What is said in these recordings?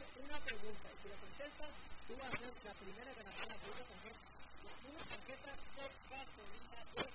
hacer una pregunta. Y si la contestas, tú vas a ser la primera ganadora de una tarjeta de gasolina de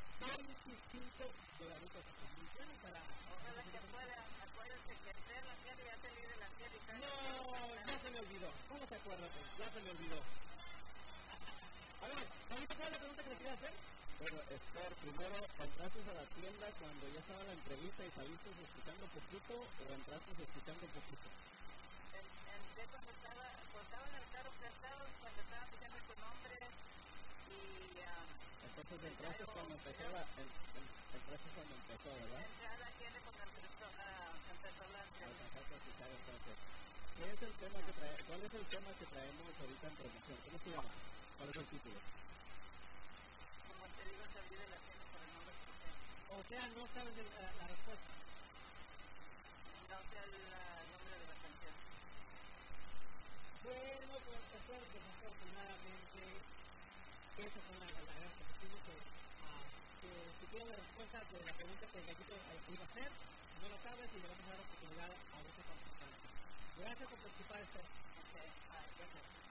$25 que son muy buenos para... Ojalá que pueda. Acuérdate que hacer la serie ya te libre la serie. No, ya se me olvidó. ¿Cómo te acuerdas? Ya se me olvidó. A ver, ¿ahorita cuál es la pregunta que le quería hacer? Bueno, Esther, primero, ¿entraste a la tienda cuando ya estaba la entrevista y saliste escuchando poquito o entraste escuchando poquito? Entré cuando estaba en el carro sentado, cuando estaba diciendo tu nombre y... Entonces entraste cuando empezó entraste cuando empezó, ¿verdad? Entré a la tienda cuando empezó la entrevista. Alcanzaste a escuchar entonces. ¿Cuál es el tema que traemos ahorita en promoción? ¿Cómo se llama? ¿Cuál es el título? Como te digo, salí de la tienda por el nombre que usted. O sea, no sabes la respuesta. No sé el nombre de la canción. Bueno, pues desafortunadamente, esa fue la gran cuestión que si tiene la respuesta de la pregunta que el gallito iba a hacer, no la sabes y le vamos a dar oportunidad a otro participante. Gracias por participar, Esther. Gracias.